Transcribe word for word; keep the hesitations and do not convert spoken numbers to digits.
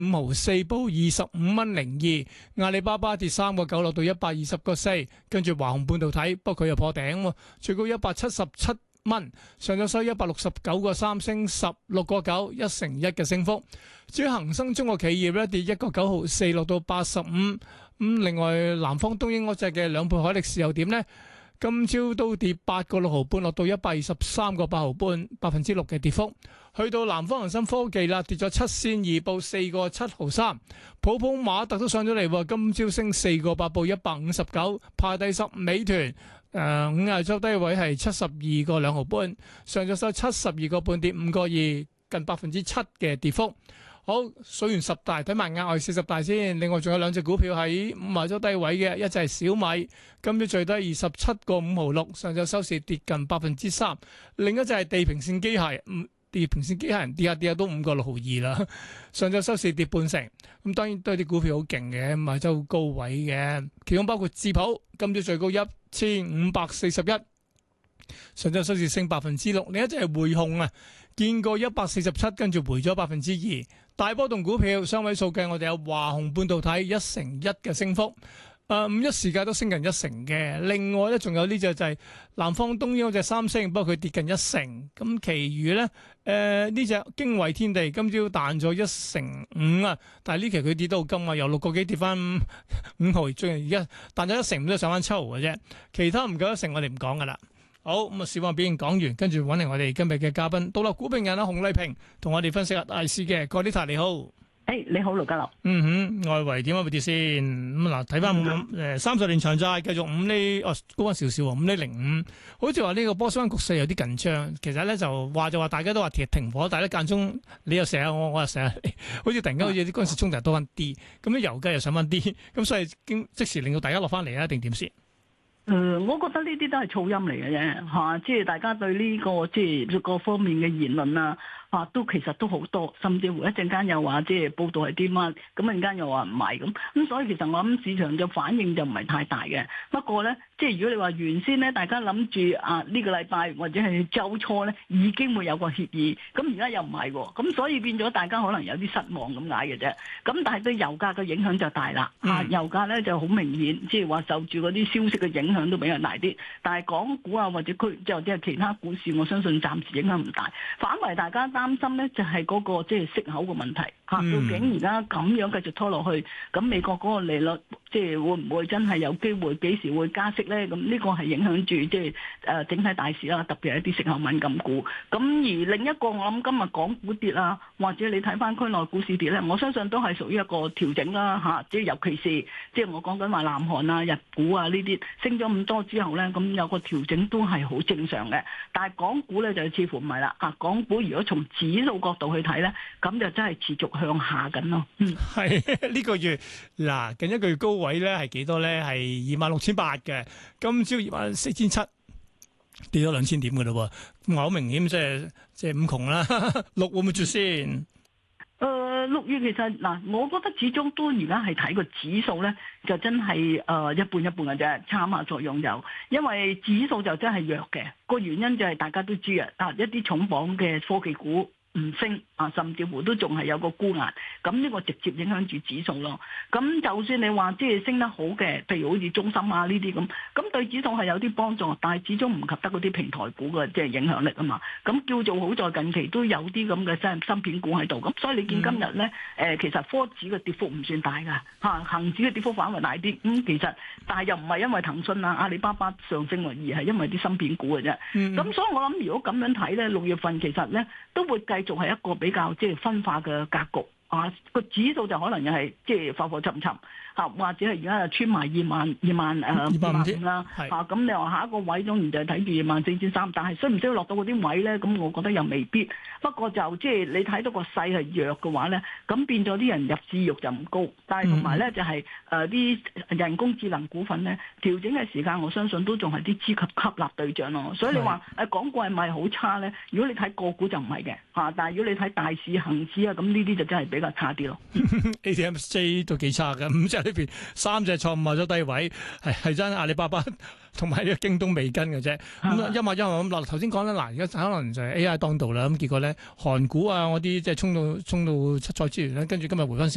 五毫四，報二十五蚊零二。阿里巴巴跌三個九，落到一百二十個四。跟住華虹半導體，不過佢又破頂喎，最高一百七十七蚊，上咗收一百六十九個三，升十六個九，一成一嘅升幅。至於恒生中國企業咧，跌一個九毫四，落到八十五。咁另外南方東英嗰隻嘅兩倍海力士又點呢？今朝都跌八個六毫半，落到一百二十三個八毫半，百分之六嘅跌幅。去到南方恒生科技啦，跌咗七仙二，報四個七毫三。普普馬特都上咗嚟，今朝升四個八，報一百五十九，排第十。美團誒五廿周低位係七十二個兩毫半，上咗收七十二個半，跌五個二，近百分之七嘅跌幅。好，數完十大，睇埋額外四十大先。另外仲有兩隻股票喺五十周低位嘅，一隻係小米，今朝最低二十七個五毫六，上晝收市跌近百分之三。另一隻係地平線機械，嗯，地平線機械人跌下跌下都五個六毫二啦，上晝收市跌半成。咁當然都係啲股票好勁嘅，五十周高位嘅，其中包括智普，今朝最高一千五百四十一，上晝收市升百分之六。另一隻係匯控啊，見過一百四十七，跟住回咗百分之二。大波動股票雙位數嘅，我哋有華虹半導體一成一嘅升幅，誒、呃、五一時間都升近一成嘅。另外咧，仲有呢隻就係南方東英嗰隻三星，不過佢跌近一成。咁，其餘咧誒呢隻經緯天地今朝彈咗一成五啊，但係呢期佢跌得好金啊，由六個幾跌翻五毫，最近而家彈咗一成五都上翻七毫嘅啫。其他唔夠一成，我哋唔講噶啦。好，咁啊，市況表現講完，跟住揾嚟我哋今日嘅嘉賓，獨立股評人啊，洪麗萍同我哋分析下大市嘅。郭啲塔你好，誒、 hey, 你好盧家樂。 嗯哼，外圍點解會跌先？咁嗱，睇翻誒三十年長債繼續五厘，哦高翻少少喎，五厘零五，好似話呢個波斯灣局勢有啲緊張。其實咧就話就話大家都話停停火，但係咧間中你又成日我，我又成日，好似突然間好似啲軍事衝突多翻啲，咁啲油價又上翻啲，咁所以經即時令到大家落翻嚟啊，定點先？ 誒、呃，我覺得呢啲都係噪音嚟嘅啫，嚇、啊！即係大家對呢、這個即係各方面嘅言論啊，啊，都其實都好多，甚至乎一陣間又話即係報道係啲乜，咁一陣間又話唔係咁，咁所以其實我諗市場嘅反應就唔係太大嘅。不過咧，即係如果你話原先咧，大家諗住啊呢、這個禮拜或者係週初咧已經會有個協議，咁而家又唔係喎，咁所以變咗大家可能有啲失望咁解嘅啫。咁但係對油價嘅影響就大啦，嚇、啊、油價咧就好明顯，即係話受住嗰啲消息嘅影響都比較大啲。但係港股啊或者區即係其他股市，我相信暫時影響唔大，反為大家擔心咧就係嗰個即係息口嘅問題嚇，究竟而家咁樣繼續拖落去，咁美國嗰個利率即係會唔會真係有機會幾時會加息咧？咁呢個係影響住即係誒整體大市啦，特別係一啲息口敏感股。咁而另一個我諗今日港股跌啊，或者你睇翻區內股市跌咧，我相信都係屬於一個調整啦嚇，即係尤其是即係我講緊話南韓啊、日股啊呢啲升咗咁多之後咧，咁有個調整都係好正常嘅。但係港股咧就似乎唔係啦，啊港股如果從指數角度去睇咧，咁就真係持續向下緊咯。嗯，係呢個月嗱近一個月高位咧係幾多咧？係二萬六千八嘅，今朝二萬四千七，跌咗兩千點嘅咯喎，咁好明顯即係即係五窮啦。六會唔會絕先？ 誒、呃、六月其實嗱，我覺得始終都而家係睇個指數咧，就真係誒、呃、一半一半嘅啫，參考作用有，因為指數就真係弱嘅，個原因就係大家都知啊，啊一啲重磅嘅科技股唔升啊，甚至乎都仲係有個沽壓，咁呢個直接影響住指數咯。咁就算你話即係升得好嘅，譬如好似中芯啊呢啲咁，咁對指數係有啲幫助，但係始終唔及得嗰啲平台股嘅即係影響力啊嘛。咁叫做好在近期都有啲咁嘅即係芯片股喺度，咁所以你見今日咧誒，其實科指嘅跌幅唔算大㗎嚇，恆指嘅跌幅反為大啲。咁、嗯、其實但係又唔係因為騰訊啊、阿里巴巴上升，而係因為啲芯片股嘅啫。咁、嗯、所以我諗如果咁樣睇咧，六月份其實咧都會繼仲係一個比較即係分化嘅格局啊，個指數就可能又係即係浮浮沉沉嚇，或者係而家穿埋二萬二萬誒二萬五啦嚇，咁你話下一個位當然就係睇住二萬四千三，但係需唔需要落到嗰啲位咧？咁我覺得又未必。不過就即係你睇到個勢係弱嘅話咧，咁變咗啲人入市欲就唔高，但係同埋咧就係誒啲人工智能股份咧調整嘅時間，我相信都仲係啲資級吸納對象咯。所以你話誒港股係咪好差咧？如果你睇個股就唔係嘅嚇，但係如果你睇大市恒指啊，咁呢啲就真係比較差啲咯。 A T M J 都幾差嘅，五隻呢邊三隻創埋咗低位，係係真阿里巴巴同埋呢個京東未跟嘅啫。咁一馬一馬咁嗱，頭先講咧嗱，而家可能就係 A I 當道啦，咁結果咧韓股啊嗰啲即係衝到衝到七彩之源咧，跟住今日回翻。